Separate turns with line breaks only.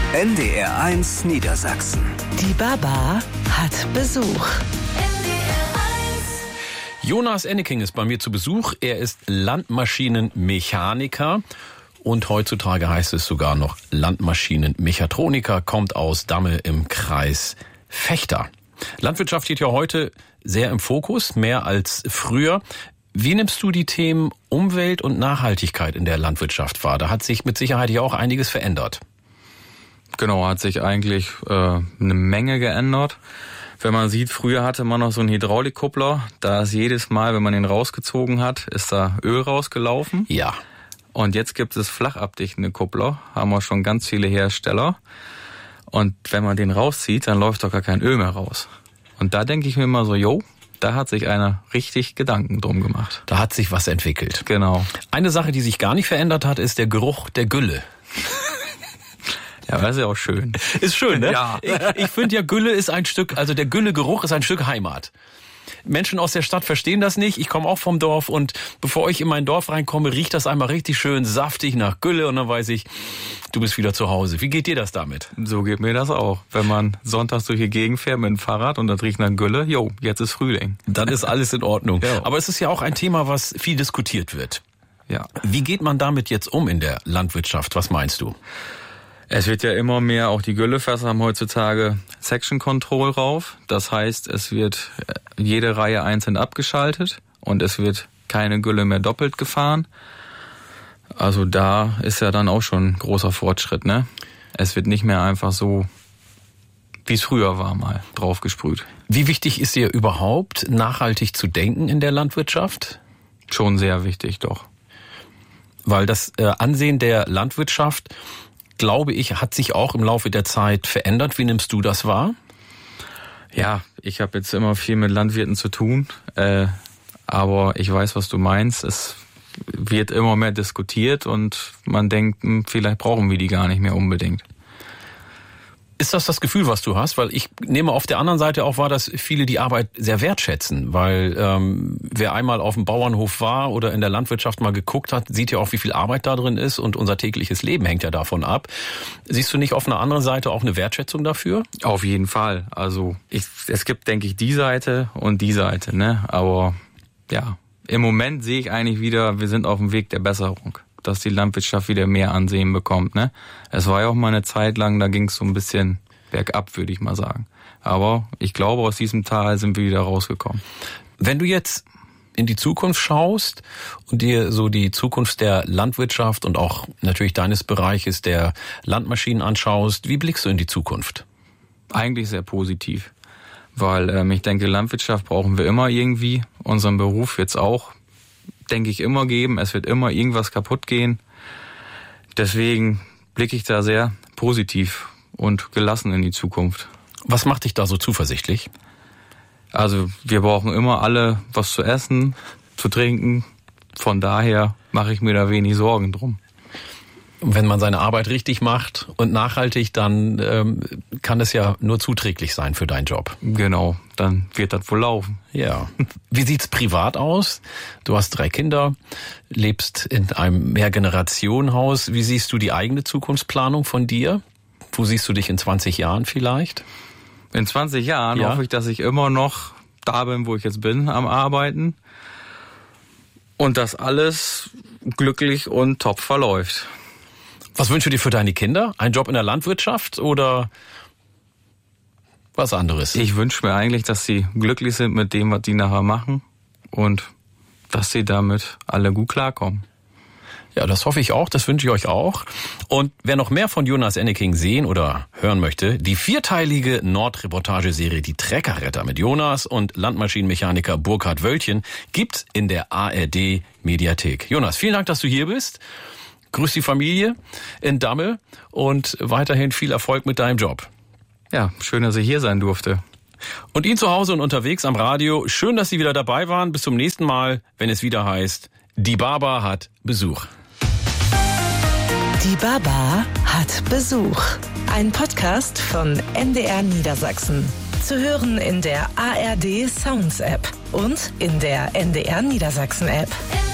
NDR1 Niedersachsen.
Die Baba hat Besuch.
Jonas Enneking ist bei mir zu Besuch. Er ist Landmaschinenmechaniker und heutzutage heißt es sogar noch Landmaschinenmechatroniker, kommt aus Damme im Kreis Vechta. Landwirtschaft steht ja heute sehr im Fokus, mehr als früher. Wie nimmst du die Themen Umwelt und Nachhaltigkeit in der Landwirtschaft wahr? Da hat sich mit Sicherheit ja auch einiges verändert.
Genau, hat sich eigentlich eine Menge geändert. Wenn man sieht, früher hatte man noch so einen Hydraulikkuppler. Da ist jedes Mal, wenn man den rausgezogen hat, ist da Öl rausgelaufen.
Ja.
Und jetzt gibt es flachabdichtende Kuppler. Haben wir schon ganz viele Hersteller. Und wenn man den rauszieht, dann läuft doch gar kein Öl mehr raus. Und da denke ich mir immer so, da hat sich einer richtig Gedanken drum gemacht.
Da hat sich was entwickelt.
Genau.
Eine Sache, die sich gar nicht verändert hat, ist der Geruch der Gülle.
Ja, das ist ja auch schön.
Ist schön, ne?
Ja.
Ich finde ja, Gülle ist ein Stück, also der Güllegeruch ist ein Stück Heimat. Menschen aus der Stadt verstehen das nicht. Ich komme auch vom Dorf und bevor ich in mein Dorf reinkomme, riecht das einmal richtig schön saftig nach Gülle und dann weiß ich, du bist wieder zu Hause. Wie geht dir das damit?
So geht mir das auch. Wenn man sonntags durch die Gegend fährt mit dem Fahrrad und das riecht nach Gülle, jetzt ist Frühling.
Dann ist alles in Ordnung.
Ja.
Aber es ist ja auch ein Thema, was viel diskutiert wird.
Ja.
Wie geht man damit jetzt um in der Landwirtschaft? Was meinst du?
Es wird ja immer mehr, auch die Güllefässer haben heutzutage Section Control rauf. Das heißt, es wird jede Reihe einzeln abgeschaltet und es wird keine Gülle mehr doppelt gefahren. Also da ist ja dann auch schon ein großer Fortschritt, ne? Es wird nicht mehr einfach so, wie es früher war, mal draufgesprüht.
Wie wichtig ist dir überhaupt, nachhaltig zu denken in der Landwirtschaft?
Schon sehr wichtig, doch.
Weil das Ansehen der Landwirtschaft, glaube ich, hat sich auch im Laufe der Zeit verändert. Wie nimmst du das wahr?
Ja, ich habe jetzt immer viel mit Landwirten zu tun, aber ich weiß, was du meinst. Es wird immer mehr diskutiert und man denkt, vielleicht brauchen wir die gar nicht mehr unbedingt.
Ist das Gefühl, was du hast? Weil ich nehme auf der anderen Seite auch wahr, dass viele die Arbeit sehr wertschätzen, weil wer einmal auf dem Bauernhof war oder in der Landwirtschaft mal geguckt hat, sieht ja auch, wie viel Arbeit da drin ist und unser tägliches Leben hängt ja davon ab. Siehst du nicht auf einer anderen Seite auch eine Wertschätzung dafür?
Auf jeden Fall. Also es gibt, denke ich, die Seite und die Seite, ne? Aber ja, im Moment sehe ich eigentlich wieder, wir sind auf dem Weg der Besserung, dass die Landwirtschaft wieder mehr Ansehen bekommt, ne? Es war ja auch mal eine Zeit lang, da ging es so ein bisschen bergab, würde ich mal sagen. Aber ich glaube, aus diesem Tal sind wir wieder rausgekommen.
Wenn du jetzt in die Zukunft schaust und dir so die Zukunft der Landwirtschaft und auch natürlich deines Bereiches der Landmaschinen anschaust, wie blickst du in die Zukunft?
Eigentlich sehr positiv, weil ich denke, Landwirtschaft brauchen wir immer irgendwie. Unseren Beruf wird es auch, denke ich, immer geben. Es wird immer irgendwas kaputt gehen. Deswegen blicke ich da sehr positiv und gelassen in die Zukunft.
Was macht dich da so zuversichtlich?
Also wir brauchen immer alle was zu essen, zu trinken. Von daher mache ich mir da wenig Sorgen drum.
Wenn man seine Arbeit richtig macht und nachhaltig, dann kann es ja nur zuträglich sein für deinen Job.
Genau, dann wird das wohl laufen.
Ja. Wie sieht's privat aus? Du hast 3 Kinder, lebst in einem Mehrgenerationenhaus. Wie siehst du die eigene Zukunftsplanung von dir? Wo siehst du dich in 20 Jahren vielleicht?
In 20 Jahren hoffe ich, dass ich immer noch da bin, wo ich jetzt bin, am Arbeiten. Und dass alles glücklich und top verläuft.
Was wünschst du dir für deine Kinder? Ein Job in der Landwirtschaft oder was anderes?
Ich wünsche mir eigentlich, dass sie glücklich sind mit dem, was die nachher machen und dass sie damit alle gut klarkommen.
Ja, das hoffe ich auch, das wünsche ich euch auch. Und wer noch mehr von Jonas Enneking sehen oder hören möchte, die 4-teilige Nordreportageserie Die Treckerretter mit Jonas und Landmaschinenmechaniker Burkhard Wöltchen gibt's in der ARD Mediathek. Jonas, vielen Dank, dass du hier bist. Grüß die Familie in Damme und weiterhin viel Erfolg mit deinem Job.
Ja, schön, dass ich hier sein durfte.
Und Ihnen zu Hause und unterwegs am Radio, schön, dass Sie wieder dabei waren. Bis zum nächsten Mal, wenn es wieder heißt, die Baba hat Besuch.
Die Baba hat Besuch. Ein Podcast von NDR Niedersachsen. Zu hören in der ARD Sounds App und in der NDR Niedersachsen App.